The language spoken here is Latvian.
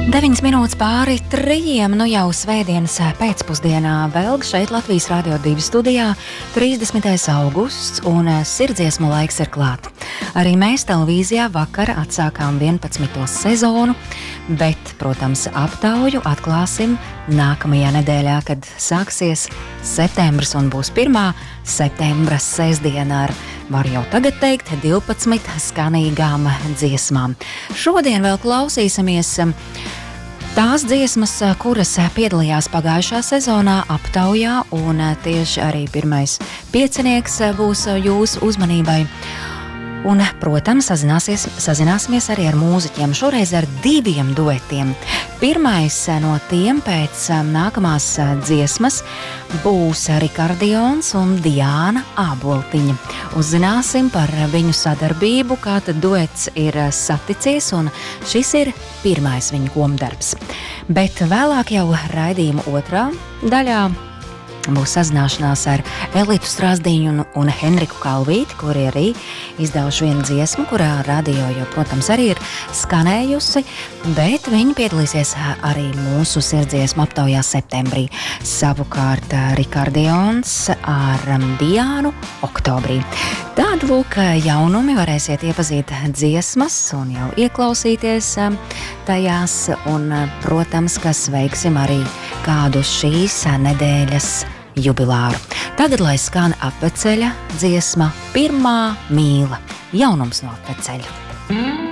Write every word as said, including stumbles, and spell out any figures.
deviņas minūtes pāri trījiem, nu jau svētdienas pēcpusdienā vēl šeit Latvijas Rādio divi studijā, trīsdesmitais augusts un sirdsdziesmu laiks ir klāt. Arī mēs televīzijā vakar atsākām vienpadsmito sezonu, bet, protams, aptauju atklāsim nākamajā nedēļā, kad sāksies septembris un būs pirmā septembra sestdiena ar, var jau tagad teikt, divpadsmit skanīgām dziesmām. Šodien vēl klausīsimies tās dziesmas, kuras piedalījās pagājušā sezonā aptaujā, un tieši arī pirmais piecinieks būs jūsu uzmanībai. Un, protams, sazināsimies arī ar mūziķiem, šoreiz ar diviem duetiem. Pirmais no tiem pēc nākamās dziesmas būs Rikardions un Diāna Āboltiņa. Uzzināsim par viņu sadarbību, kā tad duets ir saticies, un šis ir pirmais viņu komdarbs. Bet vēlāk jau raidījuma otrā daļā būs sazināšanās ar Elitu Strasdiņu un, un Henriku Kalvīti, kuri arī izdevuši vienu dziesmu, kurā radio jau, protams, arī ir skanējusi, bet viņi piedalīsies arī mūsu sirdsdziesmu aptaujā septembrī. Savukārt Rikardions ar Diānu oktobrī. Tādu lūk jaunumi, varēsiet iepazīt dziesmas un jau ieklausīties tajās, un, protams, ka sveiksim arī kādu šīs nedēļas jubilāru. Tagad, lai skan Apveceļa dziesma Pirmā mīla, jaunums no Apveceļa.